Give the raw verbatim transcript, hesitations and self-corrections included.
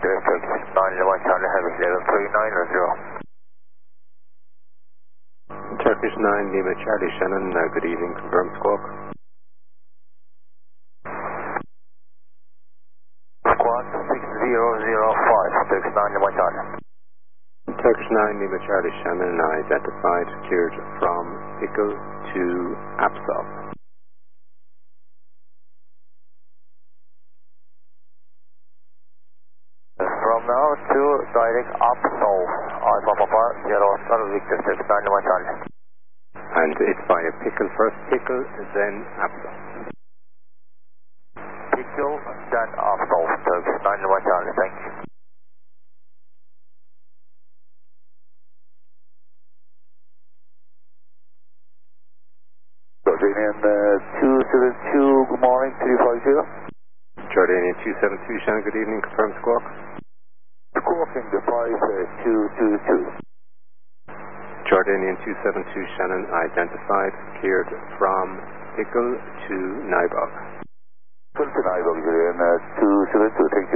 direct nine one Charlie Heavy, level three nine zero. Turkish nine Lima Charlie Shannon, uh, good evening, confirm squawk. Squawk six zero zero five, Turkish nine Lima Charlie. Turkish nine Lima Charlie Shannon, identified, cleared from Pickle to Apsal. From now to direct up south, Alpha Papa, zero Oscar, Victor six nine Lima Charlie. And it's via Pickle first, Pickle, then Apsal. Pickle, then up south, Turkish nine Lima Charlie, thank you. Jordanian uh, two seven two, good morning, three five zero. Jordanian two seven two, Shannon, good evening, confirm squawk. Squawking the five two two two. Jordanian two seven two, Shannon, identified, cleared from Pickle to Naibog. Pickle to Naibog, Jordanian uh, two seven two, thank you.